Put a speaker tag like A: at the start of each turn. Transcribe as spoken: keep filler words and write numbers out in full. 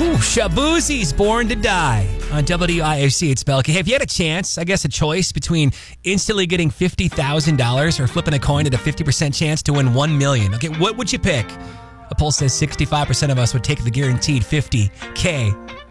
A: Ooh, Shaboozie's Born to Die on W I F C. It's Belky. Hey, if you had a chance, I guess a choice between instantly getting fifty thousand dollars or flipping a coin at a fifty percent chance to win one million dollars. Okay, what would you pick? A poll says sixty-five percent of us would take the guaranteed fifty K.